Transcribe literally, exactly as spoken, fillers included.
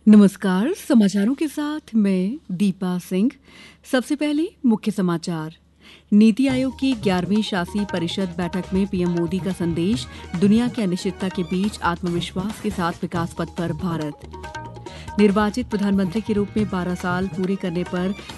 नमस्कार, समाचारों के साथ मैं दीपा सिंह। सबसे पहले मुख्य समाचार। नीति आयोग की ग्यारहवीं शासी परिषद बैठक में पीएम मोदी का संदेश, दुनिया की अनिश्चितता के बीच आत्मविश्वास के साथ विकास पथ पर भारत। निर्वाचित प्रधानमंत्री के रूप में बारह साल पूरे करने पर